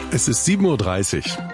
Es ist 7:30 Uhr.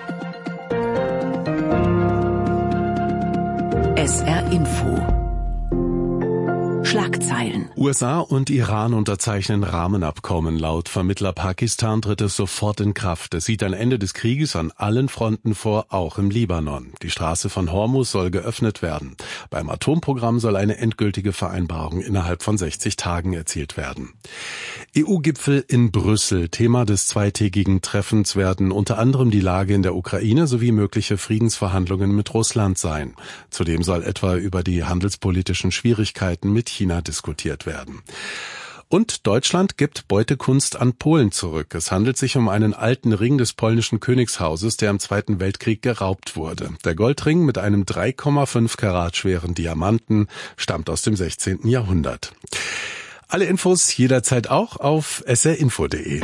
SR Info. Schlagzeilen. USA und Iran unterzeichnen Rahmenabkommen. Laut Vermittler Pakistan tritt es sofort in Kraft. Es sieht ein Ende des Krieges an allen Fronten vor, auch im Libanon. Die Straße von Hormuz soll geöffnet werden. Beim Atomprogramm soll eine endgültige Vereinbarung innerhalb von 60 Tagen erzielt werden. EU-Gipfel in Brüssel. Thema des zweitägigen Treffens werden unter anderem die Lage in der Ukraine sowie mögliche Friedensverhandlungen mit Russland sein. Zudem soll etwa über die handelspolitischen Schwierigkeiten mit China diskutiert werden. Und Deutschland gibt Beutekunst an Polen zurück. Es handelt sich um einen alten Ring des polnischen Königshauses, der im Zweiten Weltkrieg geraubt wurde. Der Goldring mit einem 3,5 Karat schweren Diamanten stammt aus dem 16. Jahrhundert. Alle Infos jederzeit auch auf srinfo.de.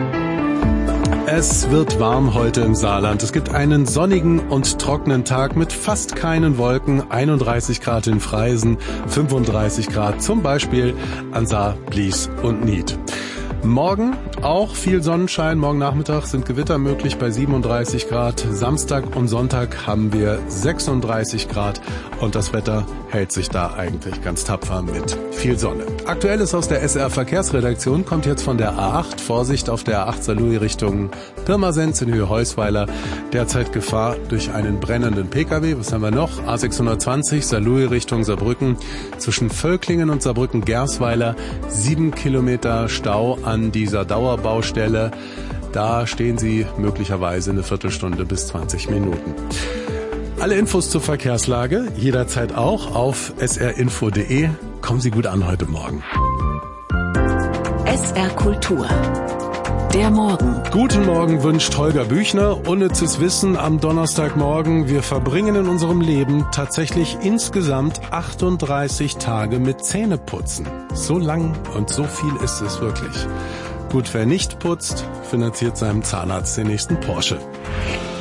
Es wird warm heute im Saarland. Es gibt einen sonnigen und trockenen Tag mit fast keinen Wolken, 31 Grad in Freisen, 35 Grad zum Beispiel an Saar, Blies und Nied. Morgen auch viel Sonnenschein. Morgen Nachmittag sind Gewitter möglich bei 37 Grad. Samstag und Sonntag haben wir 36 Grad und das Wetter hält sich da eigentlich ganz tapfer mit viel Sonne. Aktuelles aus der SR Verkehrsredaktion kommt jetzt von der A8. Vorsicht auf der A8 Saarlouis Richtung Pirmasens in Höhe Heusweiler. Derzeit Gefahr durch einen brennenden Pkw. Was haben wir noch? A620 Saarlouis Richtung Saarbrücken. Zwischen Völklingen und Saarbrücken-Gersweiler 7 Kilometer Stau an dieser Dauerbaustelle. Da stehen Sie möglicherweise eine Viertelstunde bis 20 Minuten. Alle Infos zur Verkehrslage jederzeit auch auf srinfo.de. Kommen Sie gut an heute Morgen. SR Kultur. Der Morgen. Guten Morgen wünscht Holger Büchner. Unnützes Wissen am Donnerstagmorgen. Wir verbringen in unserem Leben tatsächlich insgesamt 38 Tage mit Zähneputzen. So lang und so viel ist es wirklich. Gut, wer nicht putzt, finanziert seinem Zahnarzt den nächsten Porsche.